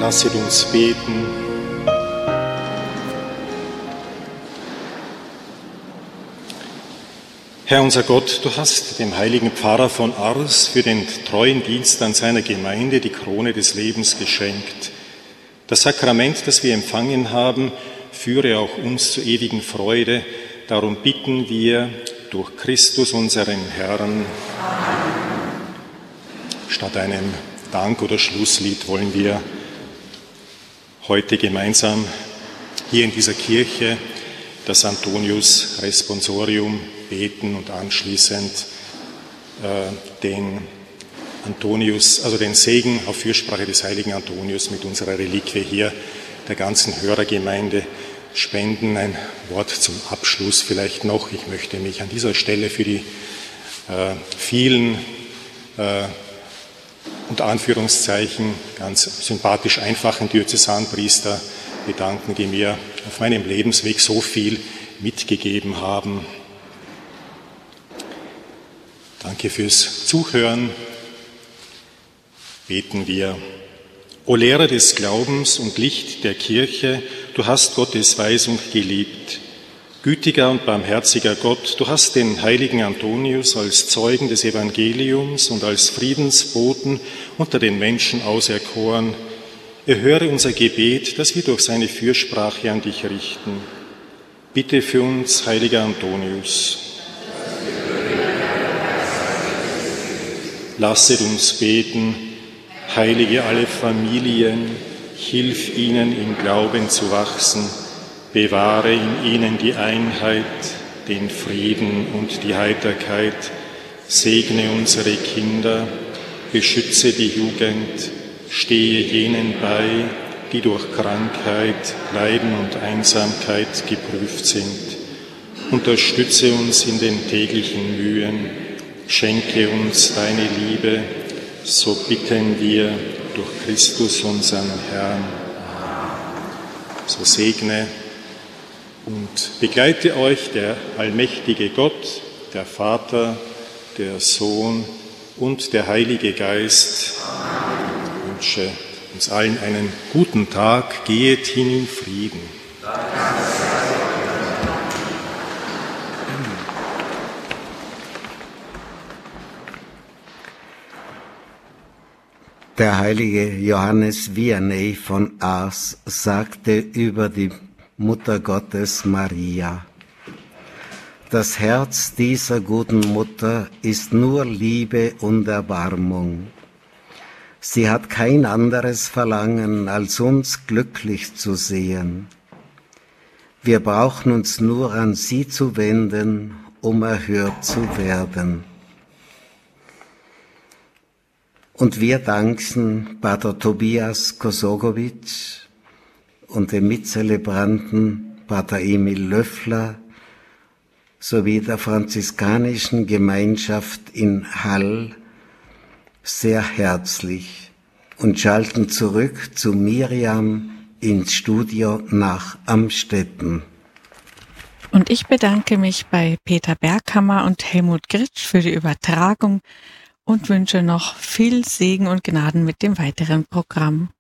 Lasset uns beten. Herr unser Gott, du hast dem heiligen Pfarrer von Ars für den treuen Dienst an seiner Gemeinde die Krone des Lebens geschenkt. Das Sakrament, das wir empfangen haben, führe auch uns zur ewigen Freude. Darum bitten wir durch Christus, unseren Herrn. Statt einem Dank- oder Schlusslied wollen wir heute gemeinsam hier in dieser Kirche das Antonius-Responsorium beten und anschließend den Segen auf Fürsprache des heiligen Antonius mit unserer Reliquie hier der ganzen Hörergemeinde spenden. Ein Wort zum Abschluss vielleicht noch. Ich möchte mich an dieser Stelle für die vielen unter Anführungszeichen ganz sympathisch einfachen Diözesanpriester bedanken, die mir auf meinem Lebensweg so viel mitgegeben haben. Danke fürs Zuhören. Beten wir. O Lehrer des Glaubens und Licht der Kirche, du hast Gottes Weisung geliebt. Gütiger und barmherziger Gott, du hast den heiligen Antonius als Zeugen des Evangeliums und als Friedensboten unter den Menschen auserkoren. Erhöre unser Gebet, das wir durch seine Fürsprache an dich richten. Bitte für uns, heiliger Antonius. Lasset uns beten. Heilige alle Familien, hilf ihnen im Glauben zu wachsen, bewahre in ihnen die Einheit, den Frieden und die Heiterkeit, segne unsere Kinder, beschütze die Jugend, stehe jenen bei, die durch Krankheit, Leiden und Einsamkeit geprüft sind. Unterstütze uns in den täglichen Mühen, schenke uns deine Liebe, so bitten wir durch Christus, unseren Herrn. So segne und begleite euch der allmächtige Gott, der Vater, der Sohn und der Heilige Geist. Ich wünsche uns allen einen guten Tag. Gehet hin in Frieden. Der heilige Johannes Vianney von Ars sagte über die Mutter Gottes Maria: Das Herz dieser guten Mutter ist nur Liebe und Erbarmung. Sie hat kein anderes Verlangen, als uns glücklich zu sehen. Wir brauchen uns nur an sie zu wenden, um erhört zu werden. Und wir danken Pater Tobias Kosogowitsch und dem Mitzelebranten Pater Emil Löffler sowie der franziskanischen Gemeinschaft in Hall sehr herzlich und schalten zurück zu Miriam ins Studio nach Amstetten. Und ich bedanke mich bei Peter Berghammer und Helmut Gritsch für die Übertragung und wünsche noch viel Segen und Gnaden mit dem weiteren Programm.